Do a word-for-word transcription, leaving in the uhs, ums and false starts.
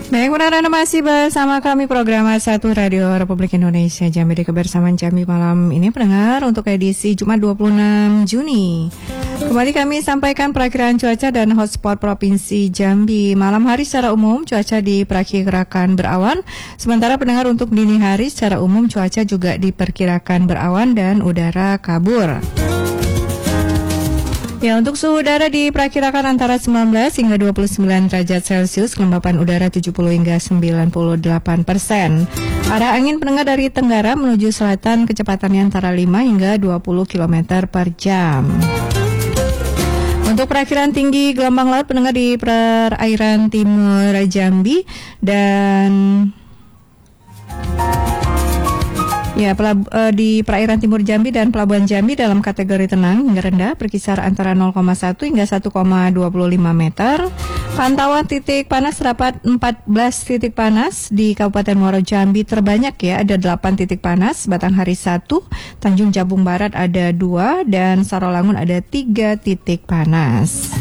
Baik, benar Anda masih bersama kami program satu Radio Republik Indonesia Jambi di Kebersamaan Jambi malam ini pendengar untuk edisi Jumat dua puluh enam Juni. Kembali kami sampaikan perakiraan cuaca dan hotspot Provinsi Jambi. Malam hari secara umum cuaca diperkirakan berawan, sementara pendengar untuk dini hari secara umum cuaca juga diperkirakan berawan dan udara kabur. Ya, untuk suhu udara diperkirakan antara sembilan belas hingga dua puluh sembilan derajat Celcius, kelembapan udara tujuh puluh hingga sembilan puluh delapan persen. Arah angin pendengar dari tenggara menuju selatan kecepatannya antara lima hingga dua puluh kilometer per jam. Untuk perakiraan tinggi gelombang laut pendengar di perairan timur Jambi dan Ya, pelab, uh, di perairan timur Jambi dan pelabuhan Jambi dalam kategori tenang hingga rendah berkisar antara nol koma satu hingga satu koma dua lima meter. Pantauan titik panas terdapat empat belas titik panas di Kabupaten Muaro Jambi terbanyak ya, ada delapan titik panas, Batanghari satu, Tanjung Jabung Barat ada dua, dan Sarolangun ada tiga titik panas.